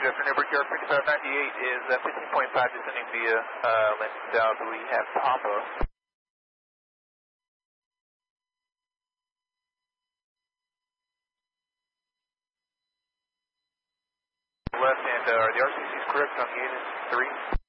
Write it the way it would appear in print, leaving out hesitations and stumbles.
Good afternoon, Brickyard 5598 is 15.5 descending via Lincoln South. We have Papa. Left and are the RCCs correct on unit 3?